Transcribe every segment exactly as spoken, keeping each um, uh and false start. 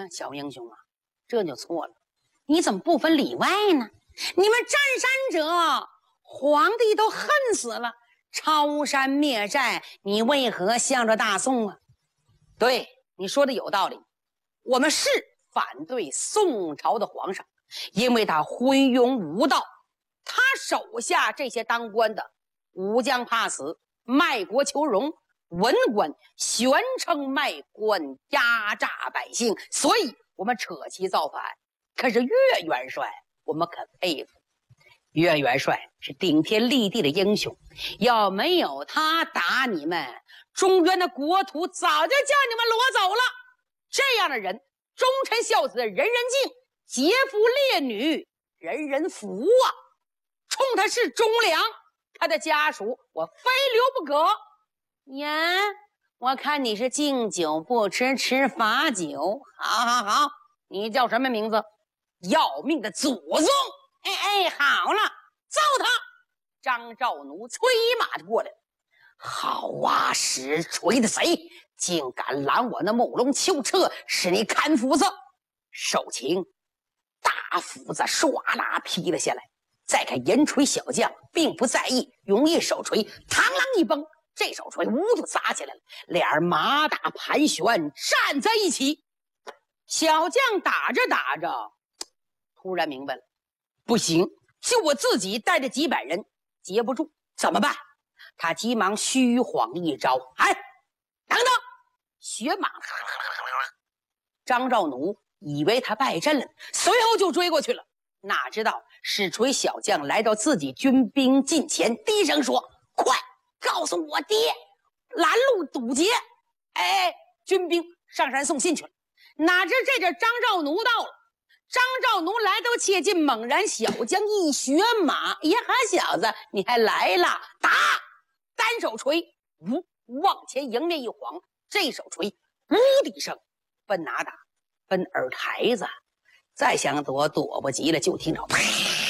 小英雄啊，这就错了，你怎么不分里外呢？你们占山者，皇帝都恨死了，抄山灭寨，你为何向着大宋啊？对，你说的有道理，我们是反对宋朝的皇上，因为他昏庸无道，他手下这些当官的武将怕死，卖国求荣，文官悬称卖官，压榨百姓，所以我们扯旗造反。可是岳元帅我们可佩服，岳元帅是顶天立地的英雄，要没有他打你们，中原的国土早就叫你们掳走了。这样的人，忠臣孝子人人敬，劫富烈女人人服啊，冲他是忠良，他的家属我非留不可。呀，我看你是敬酒不吃吃罚酒，好好好，你叫什么名字？要命的祖宗！哎哎，好了，揍他！张兆奴催马就过来了。好啊，使锤的贼，竟敢拦我那木龙囚车，是你看斧子！手擎大斧子唰啦劈了下来，再看银锤小将并不在意，用一手锤螳螂一崩，这手锤呜就砸起来了，俩人马打盘旋站在一起。小将打着打着突然明白了，不行，就我自己带着几百人接不住，怎么办？他急忙虚晃一招，哎，等等！血马张兆奴以为他败阵了，随后就追过去了。哪知道使锤小将来到自己军兵近前，低声说：“快告诉我爹，拦路堵截！”哎，军兵上山送信去了。哪知这阵张兆奴到了，张兆奴来到切近，猛然小将一血马，呀哈，小子你还来了！打！单手锤，呜，往前迎面一晃，这手锤，呜的一声，奔哪打？奔耳台子。再想躲，躲不及了，就听着啪，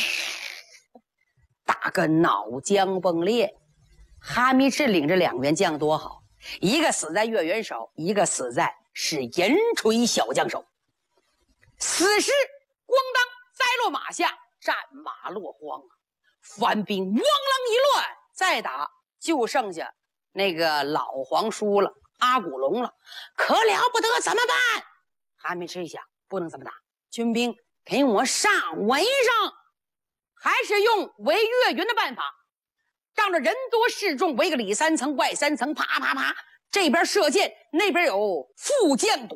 大个脑浆崩裂。哈密赤领着两员将多好，一个死在岳元手，一个死在是银锤小将手。死尸咣当栽落马下，战马落荒啊！番兵汪啷一乱，再打就剩下那个老皇叔了，阿古龙了，可了不得，怎么办？哈密赤一想，不能这么打，军兵给我上围上，还是用围岳云的办法，仗着人多势众，围个里三层外三层，啪啪啪，这边射箭，那边有副将